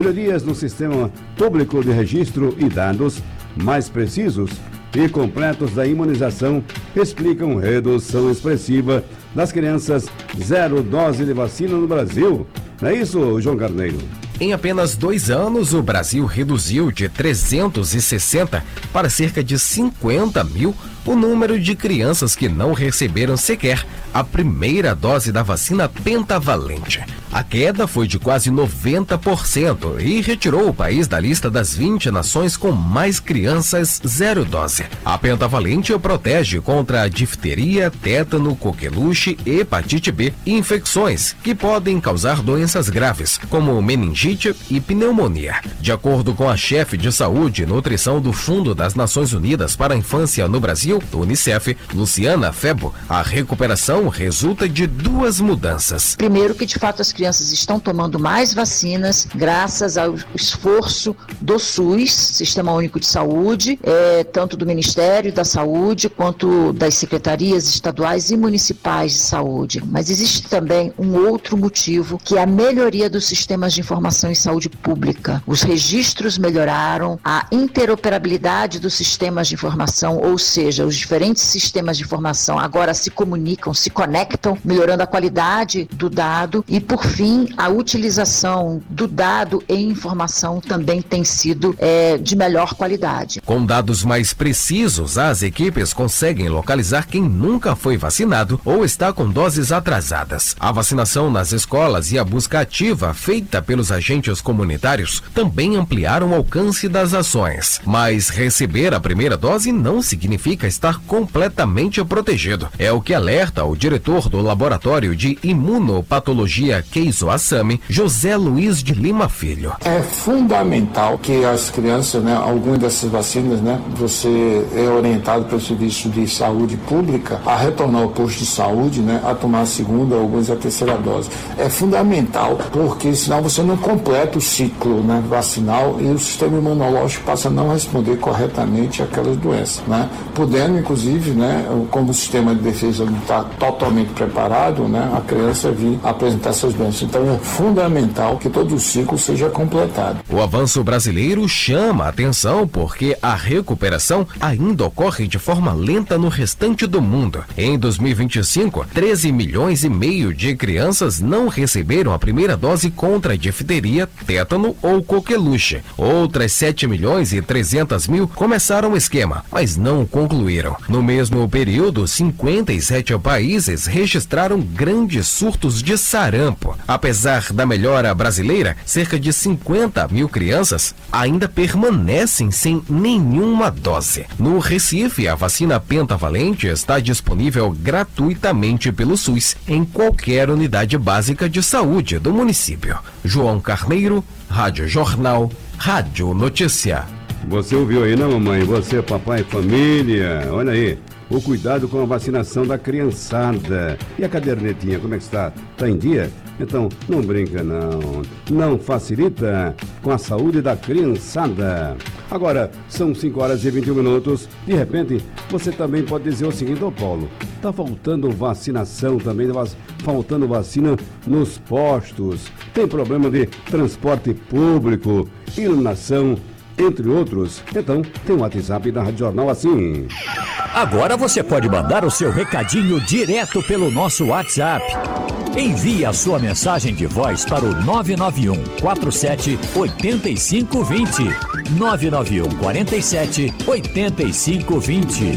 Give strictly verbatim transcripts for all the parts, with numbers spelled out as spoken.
Melhorias no sistema público de registro e dados mais precisos e completos da imunização explicam redução expressiva das crianças zero dose de vacina no Brasil. Não é isso, João Carneiro? Em apenas dois anos, o Brasil reduziu de trezentos e sessenta para cerca de cinquenta mil o número de crianças que não receberam sequer a primeira dose da vacina pentavalente. A queda foi de quase noventa por cento e retirou o país da lista das vinte nações com mais crianças zero dose. A pentavalente protege contra a difteria, tétano, coqueluche, hepatite B e infecções que podem causar doenças graves, como meningite e pneumonia. De acordo com a chefe de saúde e nutrição do Fundo das Nações Unidas para a Infância no Brasil, do Unicef, Luciana Febo, a recuperação resulta de duas mudanças. Primeiro, que de fato as crianças estão tomando mais vacinas graças ao esforço do SUS, Sistema Único de Saúde, é, tanto do Ministério da Saúde quanto das secretarias estaduais e municipais de saúde. Mas existe também um outro motivo, que é a melhoria dos sistemas de informação em saúde pública. Os registros melhoraram, a interoperabilidade dos sistemas de informação, ou seja, os diferentes sistemas de informação agora se comunicam, se conectam, melhorando a qualidade do dado e, por fim, a utilização do dado e informação também tem sido é, de melhor qualidade. Com dados mais precisos, as equipes conseguem localizar quem nunca foi vacinado ou está com doses atrasadas. A vacinação nas escolas e a busca ativa feita pelos agentes comunitários também ampliaram o alcance das ações. Mas receber a primeira dose não significa estar completamente protegido. É o que alerta o diretor do Laboratório de Imunopatologia Keizo Asami, José Luiz de Lima Filho. É fundamental que as crianças, né, algumas dessas vacinas, né, você é orientado pelo Serviço de Saúde Pública a retornar ao posto de saúde, né, a tomar a segunda, alguns a terceira dose. É fundamental, porque senão você não completa o ciclo, né, vacinal e o sistema imunológico passa a não responder corretamente àquelas doenças, né, podendo, inclusive, né, como o sistema de defesa não está totalmente preparado, né, a criança vir apresentar essas doenças. Então é fundamental que todo o ciclo seja completado. O avanço brasileiro chama a atenção porque a recuperação ainda ocorre de forma lenta no restante do mundo. Em dois mil e vinte e cinco, treze milhões e meio de crianças não receberam a primeira dose contra a difteria, tétano ou coqueluche. Outras sete milhões e trezentos mil começaram o esquema, mas não concluíram. No mesmo período, cinquenta e sete países registraram grandes surtos de sarampo. Apesar da melhora brasileira, cerca de cinquenta mil crianças ainda permanecem sem nenhuma dose. No Recife, a vacina pentavalente está disponível gratuitamente pelo SUS em qualquer unidade básica de saúde do município. João Carneiro, Rádio Jornal, Rádio Notícia. Você ouviu aí, não, mamãe? Você, papai, família, olha aí. O cuidado com a vacinação da criançada. E a cadernetinha, como é que está? Está em dia? Então, não brinca não. Não facilita com a saúde da criançada. Agora, são cinco horas e vinte e um minutos. De repente, você também pode dizer o seguinte, ô Paulo, está faltando vacinação também, faltando vacina nos postos. Tem problema de transporte público, iluminação, entre outros. Então, tem o WhatsApp da Rádio Jornal assim. Agora você pode mandar o seu recadinho direto pelo nosso WhatsApp. Envie a sua mensagem de voz para o nove nove um quatro sete oito cinco dois zero. nove nove um quatro sete oito cinco dois zero.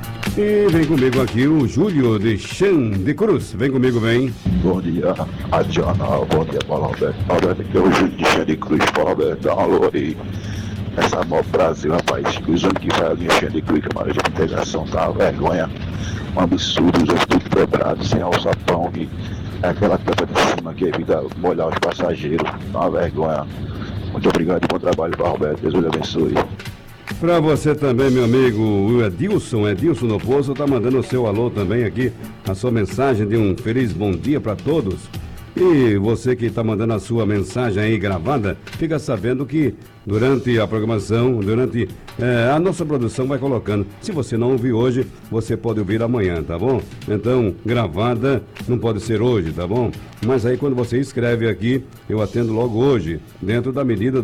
E vem comigo aqui o Júlio de Xande Cruz. Vem comigo, vem. Bom dia, Rádio Jornal. Bom dia, Paulo Alberto. Alberto, aqui é o Júlio de Xande Cruz. Paulo Alberto, dá um alô aí. Essa mó Brasil, rapaz, que os anos que vai ali enchendo de clique, mas a integração tá uma vergonha, um absurdo, os outros tudo quebrados, sem alçapão, e aquela tampa de cima que evita molhar os passageiros, tá uma vergonha. Muito obrigado e bom trabalho para Roberto, Deus lhe abençoe. Para você também, meu amigo, o Edilson, Edilson no Poço, tá mandando o seu alô também aqui, a sua mensagem de um feliz bom dia para todos. E você que está mandando a sua mensagem aí gravada, fica sabendo que durante a programação, durante é, a nossa produção vai colocando. Se você não ouvir hoje, você pode ouvir amanhã, tá bom? Então, gravada não pode ser hoje, tá bom? Mas aí quando você escreve aqui, eu atendo logo hoje, dentro da medida